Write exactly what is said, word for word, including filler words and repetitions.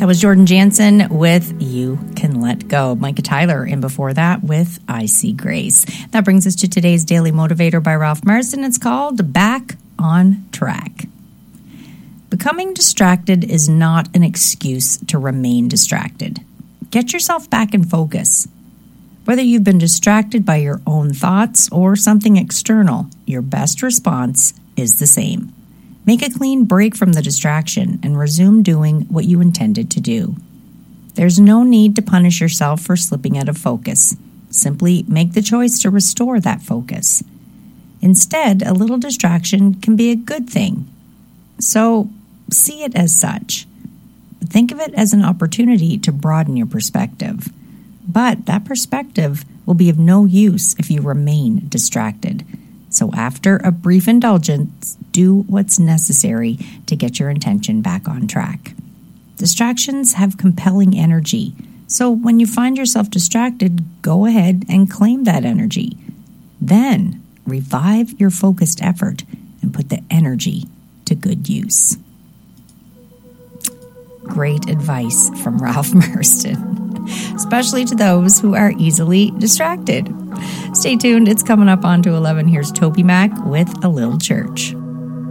That was Jordan Jansen with You Can Let Go. Micah Tyler in before that with I See Grace. That brings us to today's Daily Motivator by Ralph Marston. It's called Back on Track. Becoming distracted is not an excuse to remain distracted. Get yourself back in focus. Whether you've been distracted by your own thoughts or something external, your best response is the same. Make a clean break from the distraction and resume doing what you intended to do. There's no need to punish yourself for slipping out of focus. Simply make the choice to restore that focus. Instead, a little distraction can be a good thing. So, see it as such. Think of it as an opportunity to broaden your perspective. But that perspective will be of no use if you remain distracted. So after a brief indulgence, do what's necessary to get your intention back on track. Distractions have compelling energy. So when you find yourself distracted, go ahead and claim that energy. Then revive your focused effort and put the energy to good use. Great advice from Ralph Marston, especially to those who are easily distracted. Stay tuned. It's coming up on to eleven. Here's Toby Mac with A Little Church.